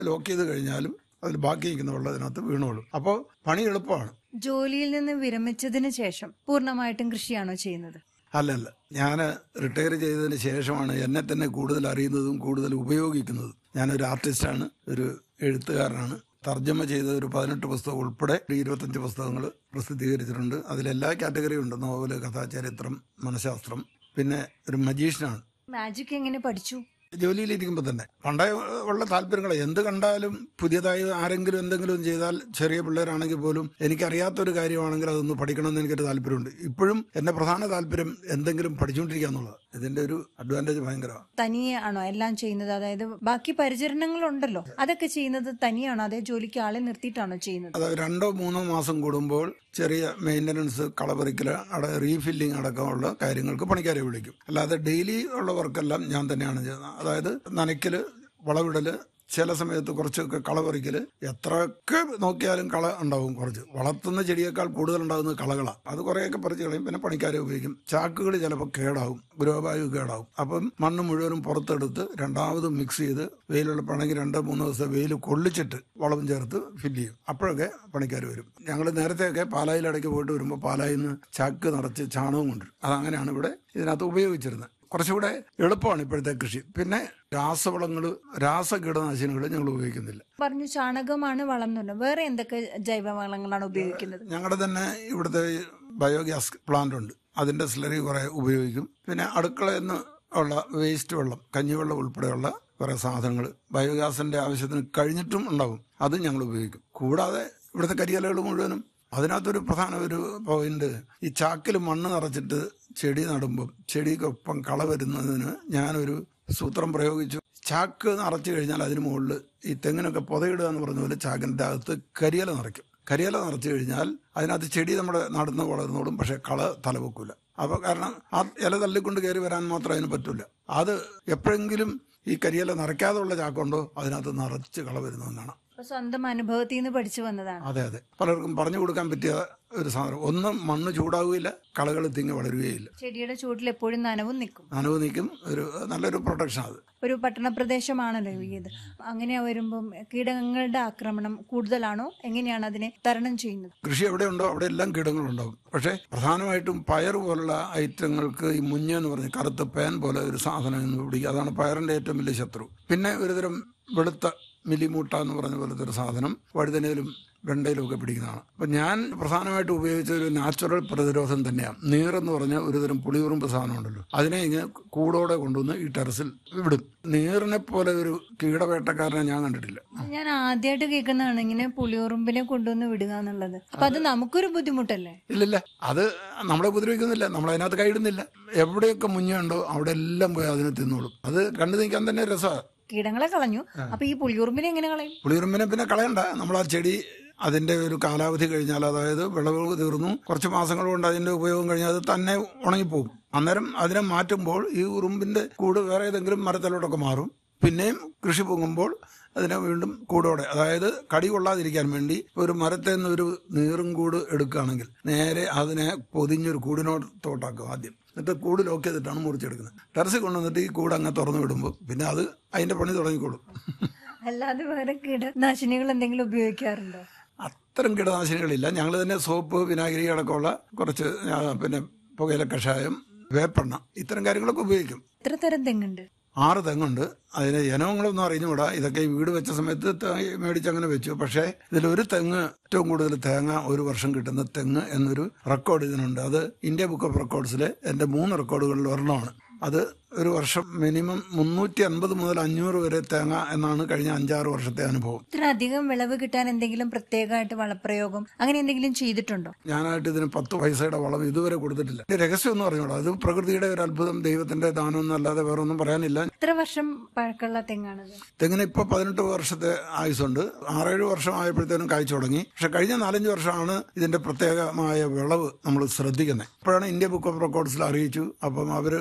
Lock ചെയ്ത് കഴിഞ്ഞാലും അതിൽ ബാക്കി നിൽക്കുന്ന വെള്ളം അതിനകത്ത് വീണോളും. അപ്പോൾ പണി എളുപ്പമാണ്. ജോലിയിൽ നിന്ന് വിരമിച്ചതിന് ശേഷം പൂർണ്ണമായിട്ടും കൃഷിയാണോ ചെയ്യുന്നത്? അല്ലല്ല, ഞാൻ റിട്ടയർ ചെയ്തതിന് ശേഷമാണ് എന്നെ തന്നെ കൂടുതൽ അറിയുന്നതും കൂടുതൽ ഉപയോഗിക്കുന്നതും. ഞാനൊരു ആർട്ടിസ്റ്റാണ്, ഒരു എഴുത്തുകാരനാണ്. തർജ്ജമ ചെയ്ത ഒരു 18 പുസ്തകം ഉൾപ്പെടെ 25 പുസ്തകങ്ങൾ പ്രസിദ്ധീകരിച്ചിട്ടുണ്ട്. അതിലെല്ലാ കാറ്റഗറിയും ഉണ്ട്: നോവല്, കഥ, ചരിത്രം, മനഃശാസ്ത്രം. പിന്നെ ഒരു മജീഷ്യനാണ്. മാജിക് എങ്ങനെ പഠിച്ചു? ജോലിയിലിരിക്കുമ്പോൾ തന്നെ പണ്ടേ ഉള്ള താല്പര്യങ്ങൾ. എന്ത് കണ്ടാലും പുതിയതായി ആരെങ്കിലും എന്തെങ്കിലും ചെയ്താൽ, ചെറിയ പിള്ളേരാണെങ്കിൽ പോലും എനിക്കറിയാത്തൊരു കാര്യമാണെങ്കിൽ അതൊന്ന് പഠിക്കണമെന്ന് എനിക്കൊരു താല്പര്യമുണ്ട്. ഇപ്പോഴും എന്റെ പ്രധാന താല്പര്യം എന്തെങ്കിലും പഠിച്ചുകൊണ്ടിരിക്കുക എന്നുള്ളത്. ഇതിന്റെ ഒരു അഡ്വാൻറ്റേജ് ഭയങ്കരമാണ്. തനിയെ ആണോ എല്ലാം ചെയ്യുന്നത്? അതായത് ബാക്കി പരിചരണങ്ങളുണ്ടല്ലോ, അതൊക്കെ ചെയ്യുന്നത് തനിയാണോ അതേ ജോലിക്ക് ആളെ നിർത്തിയിട്ടാണോ ചെയ്യുന്നത്? അത് 2-3 മാസം കൂടുമ്പോൾ ചെറിയ മെയിൻ്റനൻസ്, കളപറിക്കൽ, റീഫില്ലിംഗ് അടക്കമുള്ള കാര്യങ്ങൾക്ക് പണിക്കാരെ വിളിക്കും. അല്ലാതെ ഡെയിലി ഉള്ള വർക്കെല്ലാം ഞാൻ തന്നെയാണ് ചെയ്യുന്നത്. അതായത് നനയ്ക്കല്, വളവിടല്, ചില സമയത്ത് കുറച്ചൊക്കെ കളപറിക്കല്. എത്രയൊക്കെ നോക്കിയാലും കള ഉണ്ടാവും. കുറച്ച് വളർത്തുന്ന ചെടിയേക്കാൾ കൂടുതൽ ഉണ്ടാകുന്നത് കളകളാണ്. അത് കുറേയൊക്കെ പറിച്ച് കളയും. പിന്നെ പണിക്കാരെ ഉപയോഗിക്കും. ചാക്കുകൾ ചിലപ്പോൾ കേടാവും, ഗ്രോബാഗ് കേടാവും. അപ്പം മണ്ണ് മുഴുവനും പുറത്തെടുത്ത് രണ്ടാമത് മിക്സ് ചെയ്ത് വെയിലുള്ളപ്പോഴാണെങ്കിൽ 2-3 ദിവസം വെയിൽ കൊള്ളിച്ചിട്ട് വളം ചേർത്ത് ഫില്ല് ചെയ്യും. അപ്പോഴൊക്കെ പണിക്കാർ വരും. ഞങ്ങൾ നേരത്തെയൊക്കെ പാലായിലിടയ്ക്ക് പോയിട്ട് വരുമ്പോൾ പാലായിൽ നിന്ന് ചാക്ക് നിറച്ച് ചാണകവും കൊണ്ടുവരും. അതങ്ങനെയാണ് ഇവിടെ ഇതിനകത്ത് ഉപയോഗിച്ചിരുന്നത്. കുറച്ചുകൂടെ എളുപ്പമാണ് ഇപ്പോഴത്തെ കൃഷി. പിന്നെ രാസവളങ്ങൾ, രാസകീടനാശിനികൾ ഞങ്ങൾ ഉപയോഗിക്കുന്നില്ല. പറഞ്ഞു ചാണകമാണ് വളം എന്ന് പറഞ്ഞു. വേറെ എന്തൊക്കെ ജൈവവളങ്ങളാണ് ഉപയോഗിക്കുന്നത്? ഞങ്ങളുടെ തന്നെ ഇവിടുത്തെ ബയോഗ്യാസ് പ്ലാന്റ് ഉണ്ട്. അതിന്റെ സ്ലറി കുറെ ഉപയോഗിക്കും. പിന്നെ അടുക്കളയിൽ നിന്ന് ഉള്ള വേസ്റ്റ് വെള്ളം, കഞ്ഞിവെള്ളം ഉൾപ്പെടെയുള്ള കുറെ സാധനങ്ങൾ ബയോഗ്യാസിന്റെ ആവശ്യത്തിന് കഴിഞ്ഞിട്ടും ഉണ്ടാവും. അതും ഞങ്ങൾ ഉപയോഗിക്കും. കൂടാതെ ഇവിടുത്തെ കരിയിലകൾ മുഴുവനും അതിനകത്തൊരു പ്രധാന ഒരു പോയിന്റ്, ഈ ചാക്കിൽ മണ്ണ് നിറച്ചിട്ട് ചെടി നടുമ്പം ചെടിക്കൊപ്പം കള വരുന്നതിന് ഞാനൊരു സൂത്രം പ്രയോഗിച്ചു. ചാക്ക് നിറച്ചു കഴിഞ്ഞാൽ അതിന് മുകളിൽ ഈ തെങ്ങിനൊക്കെ പുതയിടുക എന്ന് പറഞ്ഞ പോലെ ചാക്കിൻ്റെ അകത്ത് കരിയില നിറയ്ക്കും. കരിയില നിറച്ചു കഴിഞ്ഞാൽ അതിനകത്ത് ചെടി നമ്മുടെ നടുന്ന് വളർന്നോളും. പക്ഷെ കള തലവെക്കൂല. അപ്പോൾ കാരണം ആ ഇല തള്ളിക്കൊണ്ട് കയറി വരാൻ മാത്രം അതിന് പറ്റില്ല. അത് എപ്പോഴെങ്കിലും ഈ കരിയില നിറയ്ക്കാതെ ഉള്ള ചാക്കുണ്ടോ അതിനകത്ത് നിറച്ച് കള വരുന്നതെന്നാണ്. സ്വന്തം അനുഭവത്തിൽ നിന്ന് പഠിച്ചു വന്നതാണ്. അതെ അതെ, പലർക്കും പറഞ്ഞു കൊടുക്കാൻ പറ്റിയ ഒരു സാധനം. ഒന്നും മണ്ണ് ചൂടാവുകയില്ല, കളകൾ തിങ്ങി വളരുകയില്ല. ചെടിയുടെ ചൂട്ടിൽ എപ്പോഴും നനവും നിൽക്കും. ഒരു നല്ലൊരു പ്രൊട്ടക്ഷൻ. അത് ഒരു പട്ടണ പ്രദേശമാണല്ലോ ഇത്. അങ്ങനെ വരുമ്പം കീടങ്ങളുടെ ആക്രമണം കൂടുതലാണോ? എങ്ങനെയാണ് അതിനെ തരണം ചെയ്യുന്നത്? കൃഷി എവിടെയുണ്ടോ അവിടെ എല്ലാം കീടങ്ങളുണ്ടാവും. പക്ഷേ പ്രധാനമായിട്ടും പയർ പോലുള്ള ഐറ്റങ്ങൾക്ക് ഈ മുഞ്ഞ എന്ന് പറഞ്ഞ കറുത്ത പേൻ പോലെ ഒരു സാധനം എന്ന് പിടിക്കുക. അതാണ് പയറിന്റെ ഏറ്റവും വലിയ ശത്രു. പിന്നെ ഒരുതരം വെളുത്ത മിലിമൂട്ട എന്ന് പറഞ്ഞ പോലത്തെ ഒരു സാധനം വഴുതനയിലും വെണ്ടയിലും ഒക്കെ പിടിക്കുന്നതാണ്. അപ്പം ഞാൻ പ്രധാനമായിട്ട് ഉപയോഗിച്ച ഒരു നാച്ചുറൽ പ്രതിരോധം തന്നെയാണ്. നീറെന്ന് പറഞ്ഞ ഒരുതരം പുളിയുറുമ്പ് സാധനം ഉണ്ടല്ലോ, അതിനെ ഇങ്ങനെ കൂടോടെ കൊണ്ടുവന്ന് ഈ ടെറസിൽ വിടും. നീറിനെ പോലെ ഒരു കീടവേട്ടക്കാരനെ ഞാൻ കണ്ടിട്ടില്ല. ഞാൻ ആദ്യമായിട്ട് കേൾക്കുന്നതാണ് ഇങ്ങനെ പുളിയുറുമ്പിനെ കൊണ്ടുവന്ന് വിടുക എന്നുള്ളത്. അപ്പൊ അത് നമുക്കൊരു ബുദ്ധിമുട്ടല്ലേ? ഇല്ലില്ല, അത് നമ്മളെ ഉപദ്രവിക്കുന്നില്ല. നമ്മളതിനകത്ത് കൈയിടുന്നില്ല. എവിടെയൊക്കെ മുഞ്ഞുണ്ടോ അവിടെ എല്ലാം പോയി അതിനെ തിന്നോളും. അത് കണ്ടു നിൽക്കാൻ തന്നെ രസമാണ്. കീടങ്ങളെ കളഞ്ഞു. അപ്പൊ ഈ പുളിയുറുമ്പിനെ എങ്ങനെ കളയും? പുളിയുറുമ്പിനെ പിന്നെ കളയണ്ട. നമ്മൾ ആ ചെടി അതിന്റെ ഒരു കാലാവധി കഴിഞ്ഞാൽ, അതായത് വിളവ് തീർന്നു കുറച്ച് മാസങ്ങൾ കൊണ്ട് അതിന്റെ ഉപയോഗം കഴിഞ്ഞാൽ അത് തന്നെ ഉണങ്ങിപ്പോകും. അന്നേരം അതിനെ മാറ്റുമ്പോൾ ഈ ഉറുമ്പിന്റെ കൂട് വേറെ ഏതെങ്കിലും മരത്തിലോട്ടൊക്കെ മാറും. പിന്നെയും കൃഷി പൊങ്ങുമ്പോൾ അതിനെ വീണ്ടും കൂടോടെ, അതായത് കടി കൊള്ളാതിരിക്കാൻ വേണ്ടി ഒരു മരത്തിൽ നിന്ന് ഒരു നീറും കൂട് എടുക്കുകയാണെങ്കിൽ നേരെ അതിനെ പൊതിഞ്ഞൊരു കൂടിനോട്ടോട്ടാക്കും ആദ്യം. എന്നിട്ട് കൂട് ലോക്ക് ചെയ്തിട്ടാണ് മുറിച്ചെടുക്കുന്നത്. ടെറസിൽ കൊണ്ടുവന്നിട്ട് ഈ കൂട് അങ്ങ് തുറന്നു വിടുമ്പോൾ പിന്നെ അത് അതിന്റെ പണി തുടങ്ങിക്കോളും. അല്ലാതെ വേറെ കീടനാശിനികൾ എന്തെങ്കിലും ഉപയോഗിക്കാറുണ്ടോ? അത്തരം കീടനാശിനികളില്ല. ഞങ്ങൾ തന്നെ സോപ്പ്, വിനാഗിരി അടക്കമുള്ള കുറച്ച് പിന്നെ പുകയില കഷായം, വേപ്പെണ്ണ, ഇത്തരം കാര്യങ്ങളൊക്കെ ഉപയോഗിക്കും. എത്ര തരം തെങ്ങുണ്ട്? 6 തെങ്ങുണ്ട്. അതിന് ഇനങ്ങളൊന്നും അറിഞ്ഞുകൂടാ. ഇതൊക്കെ വീട് വെച്ച സമയത്ത് മേടിച്ചങ്ങനെ വെച്ചു. പക്ഷേ ഇതിലൊരു തെങ്ങ്, ഏറ്റവും കൂടുതൽ തേങ്ങ ഒരു വർഷം കിട്ടുന്ന തെങ്ങ് എന്നൊരു റെക്കോർഡ് ഇതിനുണ്ട്. അത് ഇന്ത്യ ബുക്ക് ഓഫ് റെക്കോർഡ്സിലെ എൻ്റെ 3 റെക്കോർഡുകളിൽ ഒരെണ്ണമാണ്. അത് ഒരു വർഷം മിനിമം 350 മുതൽ 500 വരെ തേങ്ങ എന്നാണ് കഴിഞ്ഞ 5-6 വർഷത്തെ അനുഭവം. ഇത്ര അധികം വിളവ് കിട്ടാൻ എന്തെങ്കിലും പ്രത്യേകമായിട്ട് വളപ്രയോഗം അങ്ങനെ എന്തെങ്കിലും ചെയ്തിട്ടുണ്ടോ? ഞാനായിട്ട് ഇതിന് 10 പൈസയുടെ വളം ഇതുവരെ കൊടുത്തിട്ടില്ല. രഹസ്യം ഒന്നും അറിഞ്ഞോളൂ. അത് പ്രകൃതിയുടെ ഒരു അത്ഭുതം, ദൈവത്തിന്റെ ദാനം എന്നല്ലാതെ വേറെ ഒന്നും പറയാനില്ല. എത്ര വർഷം പഴക്കമുള്ള തെങ്ങാണത്? തെങ്ങിന് ഇപ്പൊ 18 വർഷത്തെ ആയുസുണ്ട്. 6-7 വർഷം ആയപ്പോഴത്തേനും കായ്ച്ചു തുടങ്ങി. പക്ഷെ കഴിഞ്ഞ 4-5 വർഷമാണ് ഇതിന്റെ പ്രത്യേകമായ വിളവ് നമ്മൾ ശ്രദ്ധിക്കുന്നത്. അപ്പോഴാണ് ഇന്ത്യ ബുക്ക് ഓഫ് റെക്കോർഡ്സിൽ അറിയിച്ചു. അപ്പം അവര് പറഞ്ഞു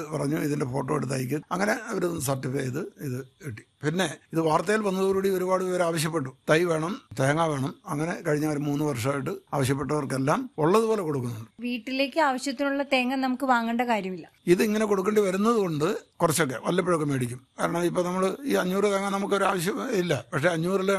ഇതിന്റെ ഫോട്ടോ എടുത്ത് അയക്കും. അങ്ങനെ അവരൊന്ന് സർട്ടിഫൈ ചെയ്ത് ഇത് കിട്ടി. പിന്നെ ഇത് വാർത്തയിൽ വന്നതോടുകൂടി ഒരുപാട് പേര് ആവശ്യപ്പെട്ടു, തൈ വേണം, തേങ്ങ വേണം. അങ്ങനെ കഴിഞ്ഞ ഒരു 3 വർഷമായിട്ട് ആവശ്യപ്പെട്ടവർക്കെല്ലാം ഉള്ളതുപോലെ കൊടുക്കുന്നുണ്ട്. വീട്ടിലേക്ക് ആവശ്യത്തിനുള്ള തേങ്ങ നമുക്ക് വാങ്ങേണ്ട കാര്യമില്ല. ഇത് ഇങ്ങനെ കൊടുക്കേണ്ടി വരുന്നത് കൊണ്ട് കുറച്ചൊക്കെ വല്ലപ്പോഴൊക്കെ മേടിക്കും. കാരണം ഇപ്പൊ നമ്മൾ ഈ 500 തേങ്ങ നമുക്കൊരു ആവശ്യം ഇല്ല, പക്ഷെ 500